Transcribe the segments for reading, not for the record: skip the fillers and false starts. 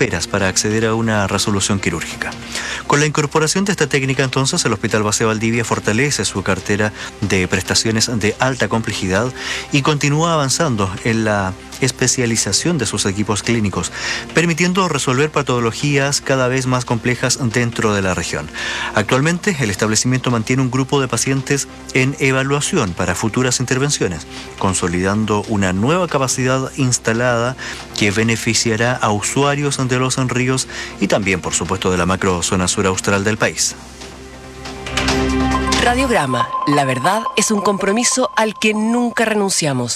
esperas para acceder a una resolución quirúrgica. Con la incorporación de esta técnica, entonces, el Hospital Base Valdivia fortalece su cartera de prestaciones de alta complejidad y continúa avanzando en la especialización de sus equipos clínicos, permitiendo resolver patologías cada vez más complejas dentro de la región. Actualmente, el establecimiento mantiene un grupo de pacientes en evaluación para futuras intervenciones, consolidando una nueva capacidad instalada que beneficiará a usuarios de Los Ríos y también, por supuesto, de la macro zona sur austral del país. Radiograma, la verdad es un compromiso al que nunca renunciamos.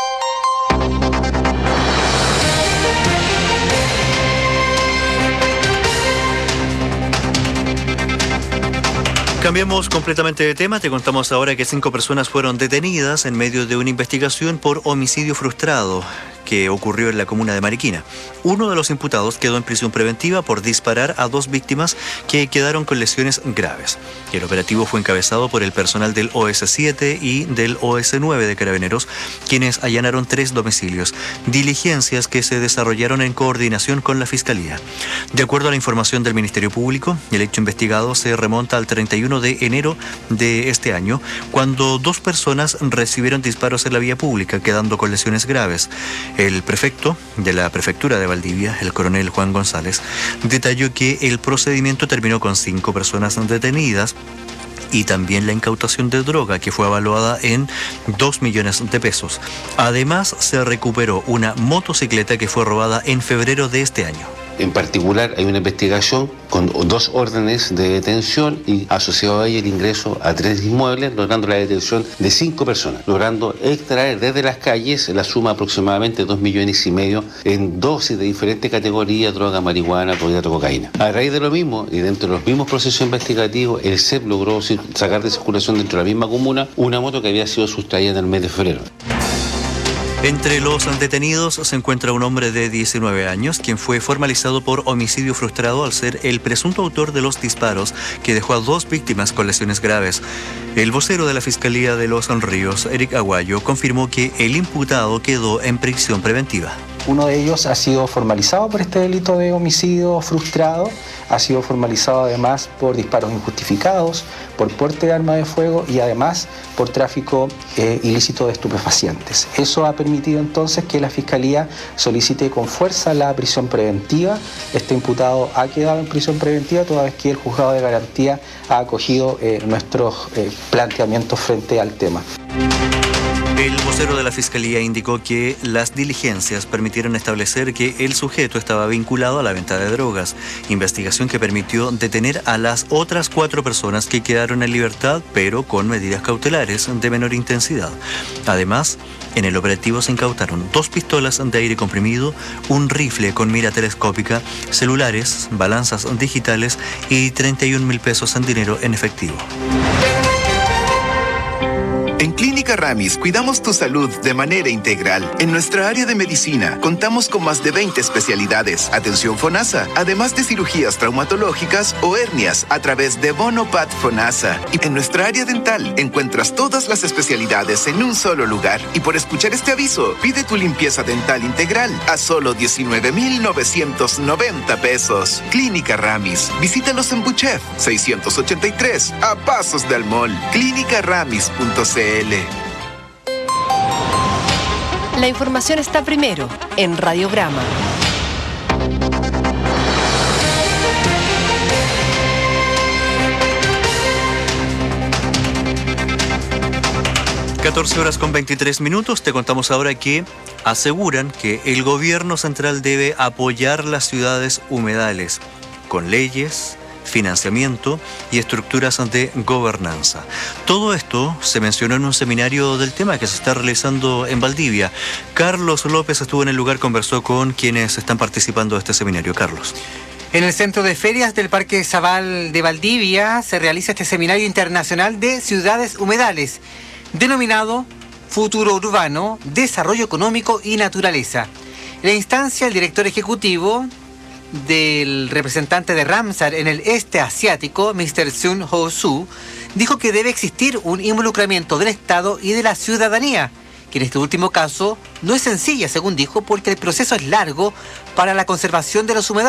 Cambiamos completamente de tema. Te contamos ahora que 5 personas fueron detenidas en medio de una investigación por homicidio frustrado que ocurrió en la comuna de Mariquina. Uno de los imputados quedó en prisión preventiva por disparar a 2 víctimas que quedaron con lesiones graves. El operativo fue encabezado por el personal del OS7 y del OS9 de Carabineros, quienes allanaron 3 domicilios, diligencias que se desarrollaron en coordinación con la Fiscalía. De acuerdo a la información del Ministerio Público, el hecho investigado se remonta al 31 de enero de este año, cuando 2 personas recibieron disparos en la vía pública, quedando con lesiones graves. El prefecto de la prefectura de Valdivia, el coronel Juan González, detalló que el procedimiento terminó con 5 personas detenidas y también la incautación de droga, que fue evaluada en 2 millones de pesos. Además, se recuperó una motocicleta que fue robada en febrero de este año. En particular, hay una investigación con 2 órdenes de detención y asociado a ella el ingreso a 3 inmuebles, logrando la detención de 5 personas, logrando extraer desde las calles la suma aproximadamente de 2,5 millones en dosis de diferentes categorías: droga, marihuana, cocaína. A raíz de lo mismo, y dentro de los mismos procesos investigativos, el CEP logró sacar de circulación dentro de la misma comuna una moto que había sido sustraída en el mes de febrero. Entre los detenidos se encuentra un hombre de 19 años, quien fue formalizado por homicidio frustrado al ser el presunto autor de los disparos que dejó a 2 víctimas con lesiones graves. El vocero de la Fiscalía de Los Ríos, Eric Aguayo, confirmó que el imputado quedó en prisión preventiva. Uno de ellos ha sido formalizado por este delito de homicidio frustrado, ha sido formalizado además por disparos injustificados, por porte de arma de fuego y además por tráfico ilícito de estupefacientes. Eso ha permitido entonces que la Fiscalía solicite con fuerza la prisión preventiva. Este imputado ha quedado en prisión preventiva toda vez que el juzgado de garantía ha acogido nuestros planteamientos frente al tema. El vocero de la Fiscalía indicó que las diligencias permitieron establecer que el sujeto estaba vinculado a la venta de drogas, investigación que permitió detener a las otras 4 personas que quedaron en libertad, pero con medidas cautelares de menor intensidad. Además, en el operativo se incautaron 2 pistolas de aire comprimido, un rifle con mira telescópica, celulares, balanzas digitales y 31.000 pesos en dinero en efectivo. En Clínica Ramis cuidamos tu salud de manera integral. En nuestra área de medicina contamos con más de 20 especialidades, atención FONASA, además de cirugías traumatológicas o hernias a través de Bonopat FONASA. Y en nuestra área dental encuentras todas las especialidades en un solo lugar. Y por escuchar este aviso, pide tu limpieza dental integral a solo 19,990 pesos. Clínica Ramis. Visítalos en Buchef 683, a pasos del mall. Clínicaramis.cl. La información está primero en Radiograma. (14:23). Te contamos ahora que aseguran que el gobierno central debe apoyar las ciudades humedales con leyes, financiamiento y estructuras de gobernanza. Todo esto se mencionó en un seminario del tema que se está realizando en Valdivia. Carlos López estuvo en el lugar, conversó con quienes están participando de este seminario. Carlos. En el Centro de Ferias del Parque Zabal de Valdivia se realiza este seminario internacional de ciudades humedales, denominado Futuro Urbano, Desarrollo Económico y Naturaleza. En la instancia, el director ejecutivo del representante de Ramsar en el este asiático, Mr. Sun Ho Su, dijo que debe existir un involucramiento del Estado y de la ciudadanía, que en este último caso no es sencilla, según dijo, porque el proceso es largo para la conservación de los humedales.